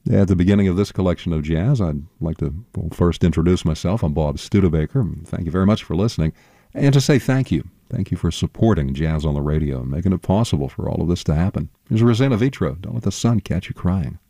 At the beginning of this collection of jazz, I'd like to first introduce myself. I'm Bob Studebaker. Thank you very much for listening. And to say thank you. Thank you for supporting Jazz on the Radio and making it possible for all of this to happen. Here's Rosanna Vitro. Don't let the sun catch you crying.